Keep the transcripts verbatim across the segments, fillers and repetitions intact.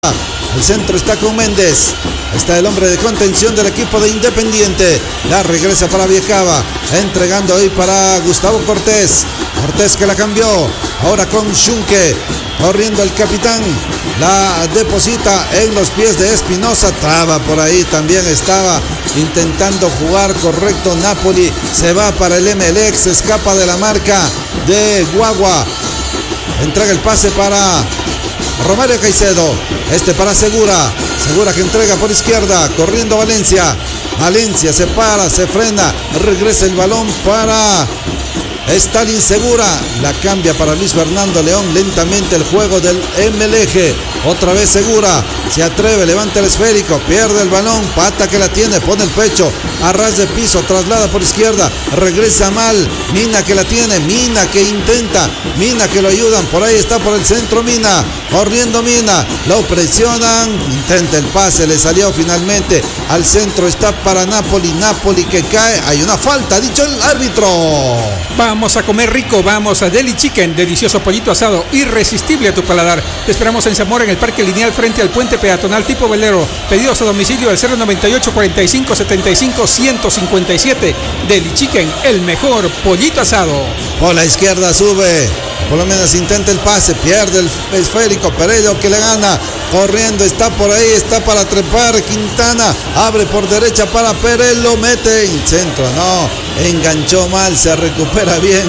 El centro está con Méndez. Está el hombre de contención del equipo de Independiente. La regresa para Viecava. Entregando ahí para Gustavo Cortés. Cortés que la cambió. Ahora con Schunke. Corriendo el capitán. La deposita en los pies de Espinosa. Traba por ahí. También estaba intentando jugar correcto. Napoli se va para el Emelec. Se escapa de la marca de Guagua. Entrega el pase para Romario Caicedo, este para Segura, Segura que entrega por izquierda, corriendo Valencia, Valencia se para, se frena, regresa el balón para Stalin Segura, la cambia para Luis Fernando León, lentamente el juego del M L G, otra vez Segura, se atreve, levanta el esférico, pierde el balón, Pata que la tiene, pone el pecho, a ras de piso, traslada por izquierda, regresa mal, Mina que la tiene, Mina que intenta, Mina que lo ayudan, por ahí está por el centro Mina, corriendo Mina, lo presionan, intenta el pase, le salió finalmente al centro, está para Napoli, Napoli que cae, hay una falta, ha dicho el árbitro. Vamos a comer rico, vamos a Deli Chicken, delicioso pollito asado, irresistible a tu paladar. Te esperamos en Zamora, en el Parque Lineal, frente al puente peatonal tipo velero. Pedidos a domicilio al cero noventa y ocho, cuarenta y cinco, setenta y cinco, ciento cincuenta y siete. Deli Chicken, el mejor pollito asado. Por la izquierda sube, por lo menos intenta el pase, pierde el esférico, Perello que le gana, corriendo, está por ahí, está para trepar, Quintana, abre por derecha para Perello, mete en centro, no, enganchó mal, se recupera bien,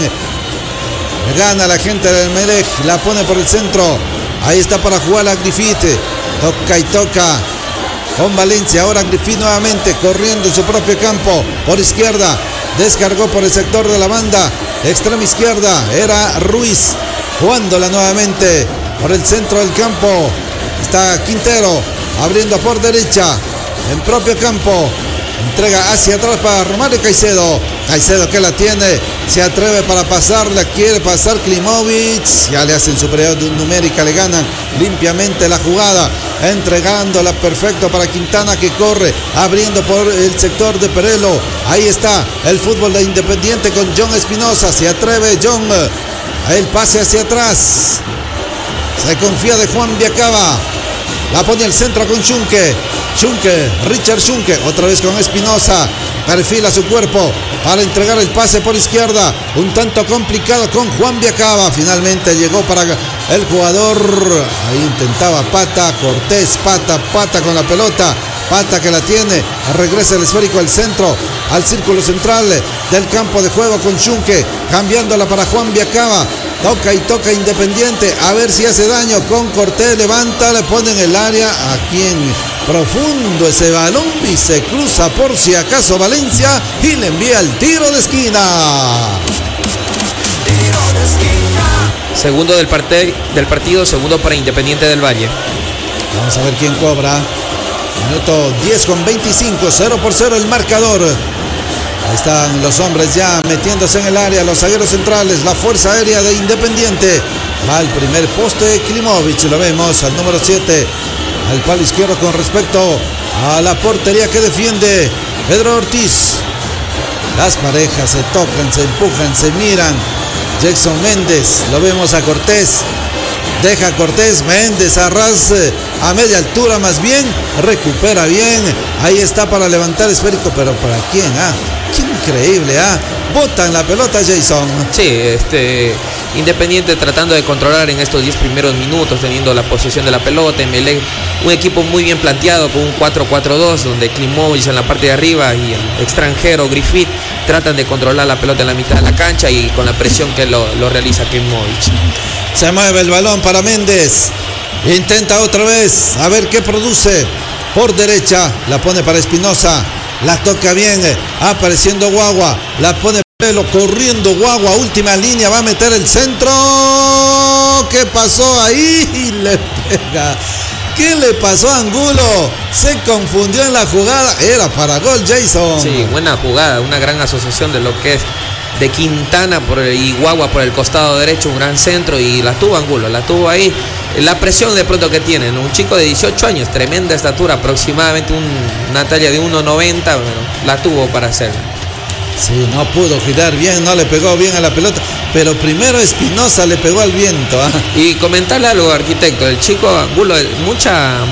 gana la gente del Melec, la pone por el centro, ahí está para jugar a Griffith, toca y toca con Valencia, ahora Griffith nuevamente corriendo en su propio campo, por izquierda, descargó por el sector de la banda, extrema izquierda, era Ruiz, jugándola nuevamente por el centro del campo, está Quintero, abriendo por derecha, en propio campo, entrega hacia atrás para Romario Caicedo, Caicedo que la tiene, se atreve para pasarla, quiere pasar Klimovic, ya le hacen superioridad numérica, le ganan limpiamente la jugada, entregándola perfecto para Quintana que corre, abriendo por el sector de Perello, ahí está el fútbol de Independiente con John Espinosa, se atreve John, el pase hacia atrás, se confía de Juan Viacaba, la pone al centro con Schunke, Schunke, Richard Schunke, otra vez con Espinosa, perfila su cuerpo para entregar el pase por izquierda, un tanto complicado con Juan Viacaba, finalmente llegó para el jugador, ahí intentaba Pata, Cortés, Pata, Pata con la pelota, Pata que la tiene, regresa el esférico al centro, al círculo central del campo de juego con Schunke, cambiándola para Juan Viacaba, toca y toca Independiente, a ver si hace daño con Cortés, levanta, le pone en el área, aquí en profundo ese balón y se cruza por si acaso Valencia y le envía el tiro de esquina. Segundo del, parte, del partido, segundo para Independiente del Valle. Vamos a ver quién cobra. Minuto diez con veinticinco, cero por cero el marcador. Ahí están los hombres ya metiéndose en el área, los zagueros centrales, la fuerza aérea de Independiente. Va al primer poste Klimovic, lo vemos, al número siete, al palo izquierdo con respecto a la portería que defiende Pedro Ortiz. Las parejas se tocan, se empujan, se miran. Jackson Méndez, lo vemos a Cortés. Deja a Cortés, Méndez a ras, a media altura más bien, recupera bien, ahí está para levantar esférico, pero ¿para quién? Ah, qué increíble, ah, botan la pelota Jason. Sí, este Independiente tratando de controlar en estos diez primeros minutos, teniendo la posesión de la pelota, Emelec, un equipo muy bien planteado con un cuatro cuatro dos, donde Klimovic en la parte de arriba y el extranjero Griffith tratan de controlar la pelota en la mitad de la cancha y con la presión que lo, lo realiza Klimovic. Se mueve el balón para Méndez. Intenta otra vez. A ver qué produce. Por derecha. La pone para Espinosa. La toca bien. Apareciendo Guagua. La pone Pelo. Corriendo Guagua. Última línea. Va a meter el centro. ¿Qué pasó ahí? Y le pega. ¿Qué le pasó a Angulo? Se confundió en la jugada. Era para gol, Jason. Sí, buena jugada. Una gran asociación de lo que es de Quintana por el, y Guagua por el costado derecho, un gran centro y la tuvo Angulo, la tuvo ahí, la presión de pronto que tienen, un chico de dieciocho años, tremenda estatura, aproximadamente un, una talla de uno noventa, bueno, la tuvo para hacer. Sí, no pudo girar bien, no le pegó bien a la pelota, pero primero Espinosa le pegó al viento. ¿eh? Y comentarle algo, arquitecto, el chico Angulo, mucha